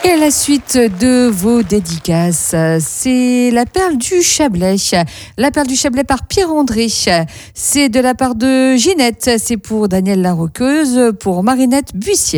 Et la suite de vos dédicaces, c'est la perle du Chablais. La perle du Chablais par Pierre-André. C'est de la part de Ginette, c'est pour Danielle Larroqueuse, pour Marinette Bussière.